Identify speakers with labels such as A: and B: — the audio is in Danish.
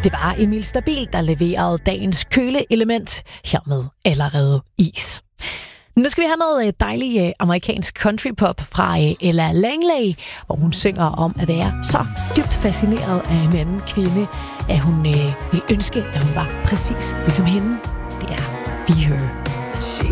A: Det var Emil Stabil, der leverede dagens køleelement her med Allerede Is. Nu skal vi have noget dejlig amerikansk countrypop fra Ella Langley, hvor hun synger om at være så dybt fascineret af en anden kvinde, at hun vil ønske, at hun var præcis ligesom hende. Det er Be Her.